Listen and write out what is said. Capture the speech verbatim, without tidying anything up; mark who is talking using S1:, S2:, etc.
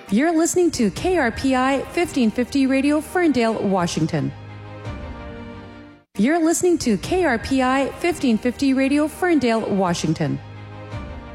S1: You're listening to K R P I fifteen fifty Radio, Ferndale, Washington. You're listening to K R P I fifteen fifty Radio, Ferndale, Washington.